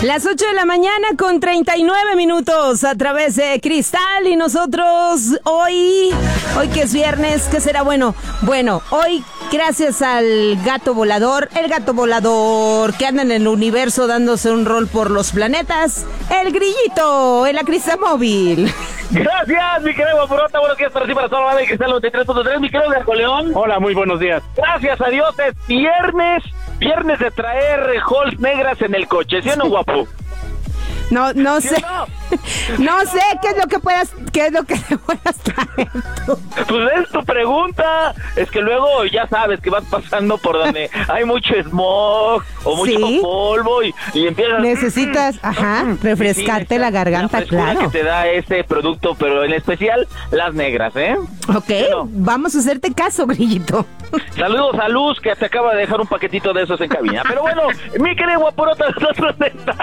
Las 8 de la mañana con 39 minutos a través de Cristal y nosotros hoy que es viernes, ¿qué será bueno? Bueno, hoy gracias al gato volador, el gato volador que anda en el universo dándose un rol por los planetas, el grillito en la Cristamóvil. Gracias, mi querido Guapurota. Buenos días para ti, para toda la de Cristal 93.3. Mi querido Gargoleón. Hola, muy buenos días. Gracias a Dios, es viernes de traer holes negras en el coche, ¿sí o no, guapo? No ¿Sí sé. o No sé qué es lo que te puedas traer tú. Pues es tu pregunta. Es que luego ya sabes que vas pasando por donde hay mucho smog o mucho polvo y empiezas... Necesitas, refrescarte la garganta, claro. Que te da ese producto, pero en especial las negras, ¿eh? Ok, vamos a hacerte caso, grillito. Saludos a Luz, que te acaba de dejar un paquetito de esos en cabina. Pero bueno, mi querido Guapurota, nosotros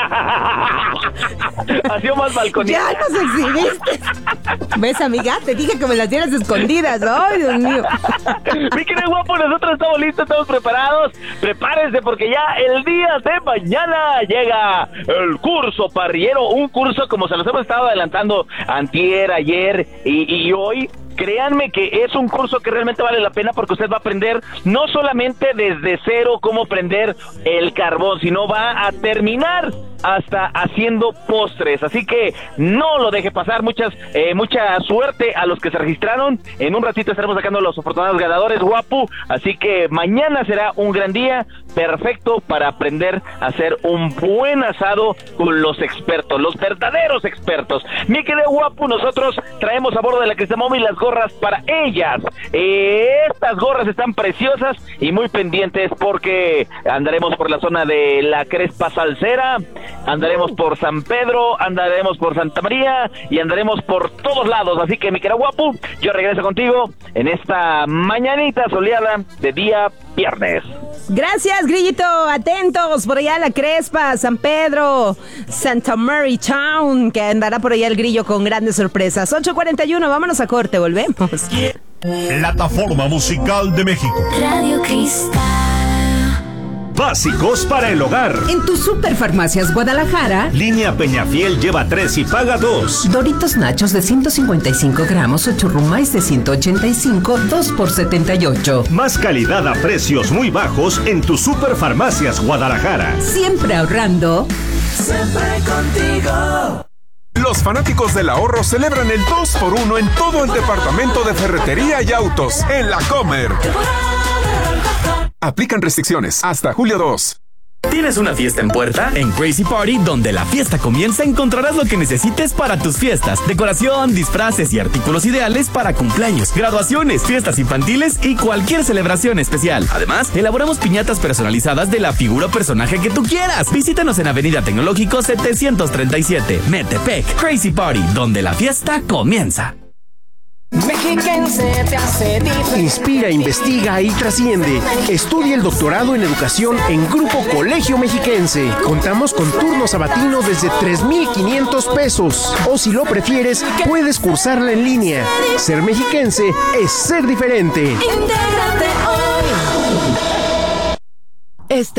ha sido más balconeada. Ya nos exhibiste. ¿Ves, amiga? Te dije que me las tienes escondidas. Ay, Dios mío. Mi querido Guapo, nosotros estamos listos, estamos preparados. Prepárense porque ya el día de mañana llega el curso parrillero. Un curso como se los hemos estado adelantando antier, ayer y hoy. Créanme que es un curso que realmente vale la pena porque usted va a aprender no solamente desde cero cómo prender el carbón, sino va a terminar hasta haciendo postres. Así que no lo deje pasar. Mucha suerte a los que se registraron. En un ratito estaremos sacando a los afortunados ganadores, Guapu. Así que mañana será un gran día, perfecto para aprender a hacer un buen asado con los expertos, los verdaderos expertos. Mi querido Guapu, nosotros traemos a bordo de la Cristamóvil las gorras para ellas. Estas gorras están preciosas y muy pendientes porque andaremos por la zona de la Crespa Salsera, andaremos por San Pedro, andaremos por Santa María y andaremos por todos lados. Así que, mi querido Guapu, yo regreso contigo en esta mañanita soleada de día viernes. Gracias, grillito. Atentos por allá a la Crespa, San Pedro, Santa Mary Town, que andará por allá el grillo con grandes sorpresas. 8:41, vámonos a corte, volvemos. Plataforma Musical de México. Radio Cristal. Básicos para el hogar. En tu Superfarmacias Guadalajara, Línea Peñafiel lleva 3 y paga 2. Doritos Nachos de 155 gramos o Churrumais de 185, 2 por 78. Más calidad a precios muy bajos en tu Superfarmacias Guadalajara. Siempre ahorrando. Siempre contigo. Los fanáticos del ahorro celebran el 2x1 en todo el departamento de ferretería y autos en La Comer. Aplican restricciones hasta julio 2. ¿Tienes una fiesta en puerta? En Crazy Party, donde la fiesta comienza, encontrarás lo que necesites para tus fiestas. Decoración, disfraces y artículos ideales para cumpleaños, graduaciones, fiestas infantiles y cualquier celebración especial. Además, elaboramos piñatas personalizadas de la figura o personaje que tú quieras. Visítanos en Avenida Tecnológico 737, Metepec. Crazy Party, donde la fiesta comienza. Mexiquense te hace diferente. Inspira, investiga y trasciende. Estudia el doctorado en educación en Grupo Colegio Mexiquense. Contamos con turno sabatino desde 3,500 pesos. O si lo prefieres, puedes cursarla en línea. Ser mexiquense es ser diferente. Intégrate hoy.